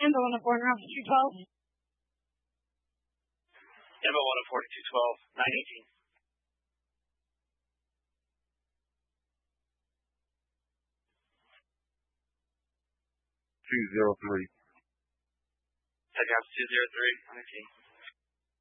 Emma 104 and Officer 212. Emma 104 to 212, 918. 203. Take out 203, 19.